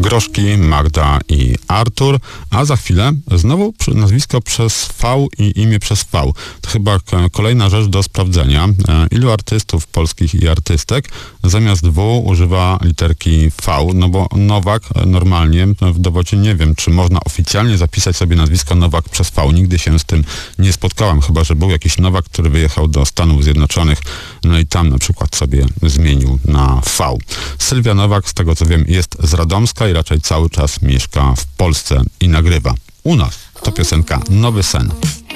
Groszki, Magda i Artur, a za chwilę znowu nazwisko przez V i imię przez V. To chyba kolejna rzecz do sprawdzenia. Ilu artystów polskich i artystek zamiast W używa literki V? No bo Nowak normalnie w dowodzie nie wiem, czy można oficjalnie zapisać sobie nazwisko Nowak przez V. Nigdy się z tym nie spotkałem, chyba że był jakiś Nowak, który wyjechał do Stanów Zjednoczonych, no i tam na przykład sobie zmienił na V. Sylwia Nowak, z tego co wiem, jest z Radomska i raczej cały czas mieszka w Polsce i nagrywa. U nas to piosenka Nowy Sen.